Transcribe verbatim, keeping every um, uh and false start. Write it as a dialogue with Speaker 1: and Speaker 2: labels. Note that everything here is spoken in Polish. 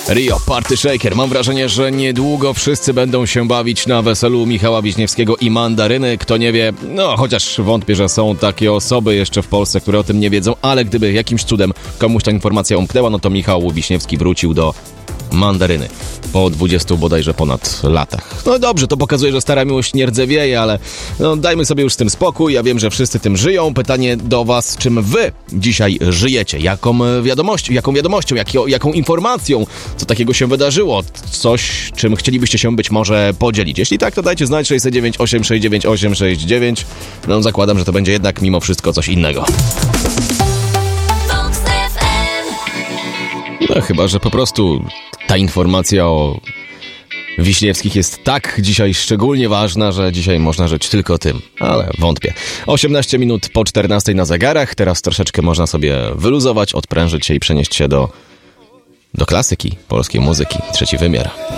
Speaker 1: Rio Party Shaker. Mam wrażenie, że niedługo wszyscy będą się bawić na weselu Michała Wiśniewskiego i Mandaryny. Kto nie wie, no chociaż wątpię, że są takie osoby jeszcze w Polsce, które o tym nie wiedzą, ale gdyby jakimś cudem komuś ta informacja umknęła, no to Michał Wiśniewski wrócił do Mandaryny po dwudziestu bodajże ponad latach. No dobrze, to pokazuje, że stara miłość nie rdzewieje, ale no dajmy sobie już z tym spokój. Ja wiem, że wszyscy tym żyją. Pytanie do was, czym wy dzisiaj żyjecie? Jaką wiadomością, jaką wiadomością, jaką, jaką informacją, co takiego się wydarzyło? Coś, czym chcielibyście się być może podzielić? Jeśli tak, to dajcie znać sześć zero dziewięć, osiem sześć dziewięć, osiem sześć dziewięć. No zakładam, że to będzie jednak mimo wszystko coś innego. No chyba, że po prostu ta informacja o Wiśniewskich jest tak dzisiaj szczególnie ważna, że dzisiaj można żyć tylko tym, ale wątpię. osiemnaście minut po czternastej na zegarach, teraz troszeczkę można sobie wyluzować, odprężyć się i przenieść się do, do klasyki polskiej muzyki. Trzeci wymiar.